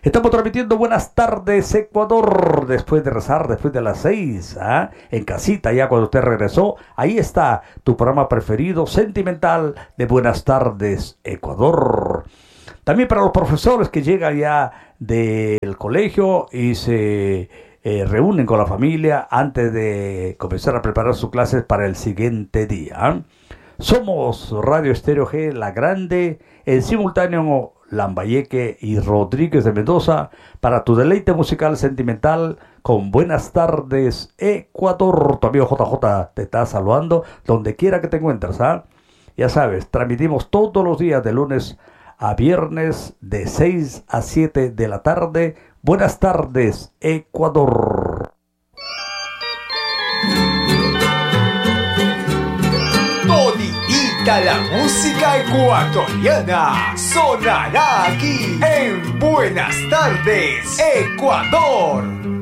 Estamos transmitiendo Buenas tardes Ecuador, después de rezar, después de las 6, en casita ya cuando usted regresó. Ahí está tu programa preferido, sentimental, de Buenas tardes Ecuador. También para los profesores que llegan ya del colegio y se reúnen con la familia antes de comenzar a preparar sus clases para el siguiente día. Somos Radio Estéreo G, La Grande, en simultáneo Lambayeque y Rodríguez de Mendoza, para tu deleite musical sentimental con Buenas tardes Ecuador. Tu amigo JJ te está saludando donde quiera que te encuentres, Ya sabes, transmitimos todos los días de lunes a viernes de 6 a 7 de la tarde. Buenas tardes Ecuador. Toditita la música ecuatoriana sonará aquí en Buenas tardes Ecuador.